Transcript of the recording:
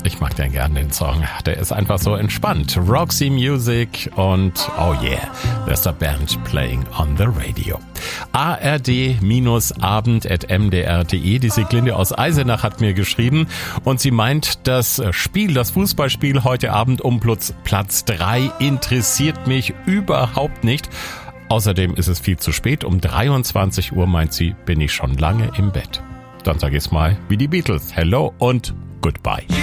Ich mag den gerne, den Song. Der ist einfach so entspannt. Roxy Music und oh yeah, there's a band playing on the radio. ard-abend@mdr.de. Die Sieglinde aus Eisenach hat mir geschrieben und sie meint, das Fußballspiel heute Abend um Platz 3 interessiert mich überhaupt nicht. Außerdem ist es viel zu spät. Um 23 Uhr, meint sie, bin ich schon lange im Bett. Dann sag ich's mal wie die Beatles. Hello und goodbye.